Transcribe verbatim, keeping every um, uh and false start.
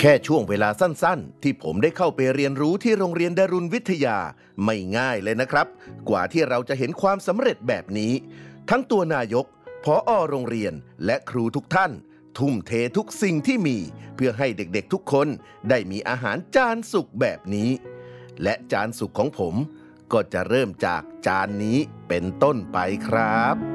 แค่ช่วงเวลาสั้นๆที่ผมได้เข้าไปเรียนรู้ที่โรงเรียนดารุณวิทยาไม่ง่ายเลยนะครับกว่าที่เราจะเห็นความสำเร็จแบบนี้ทั้งตัวนายกผอ.โรงเรียนและครูทุกท่านทุ่มเททุกสิ่งที่มีเพื่อให้เด็กๆทุกคนได้มีอาหารจานสุกแบบนี้และจานสุกของผมก็จะเริ่มจากจานนี้เป็นต้นไปครับ